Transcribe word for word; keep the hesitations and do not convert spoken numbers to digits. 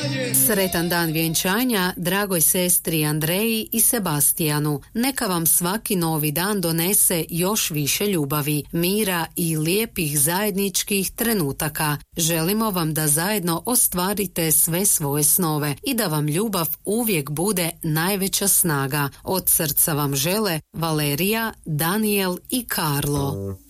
Sretan dan vjenčanja dragoj sestri Andreji i Sebastijanu. Neka vam svaki novi dan donese još više ljubavi, mira i lijepih zajedničkih trenutaka. Želimo vam da zajedno ostvarite sve svoje snove i da vam ljubav uvijek bude najveća snaga. Od srca vam žele Valerija, Daniel i Karlo.